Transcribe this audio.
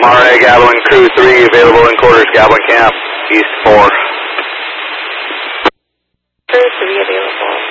Mare Goblin Crew 3 available in quarters, Goblin Camp, East 4. Crew 3 available.